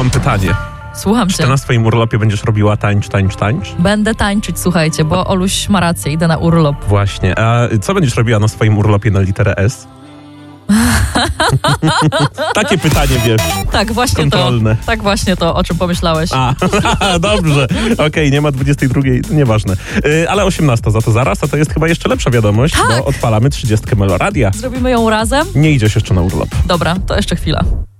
mam pytanie. Słucham Czy cię. ty na swoim urlopie będziesz robiła tańcz? Będę tańczyć, słuchajcie, bo Oluś ma rację, idę na urlop. Właśnie. A co będziesz robiła na swoim urlopie na literę S? Takie pytanie, wiesz. Tak, właśnie kontrolne. to. Tak, właśnie to, o czym pomyślałeś. A, dobrze. Okej, nie ma 22, nieważne. Ale 18 za to zaraz, a to jest chyba jeszcze lepsza wiadomość, Tak. bo odpalamy 30 Meloradia. Zrobimy ją razem? Nie idziesz jeszcze na urlop. Dobra, to jeszcze chwila.